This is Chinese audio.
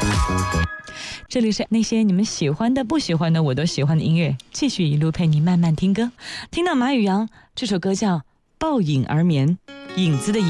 这里是那些你们喜欢的、不喜欢的，我都喜欢的音乐，继续一路陪你慢慢听歌。听到马宇阳这首歌叫《抱影而眠》，影子的影。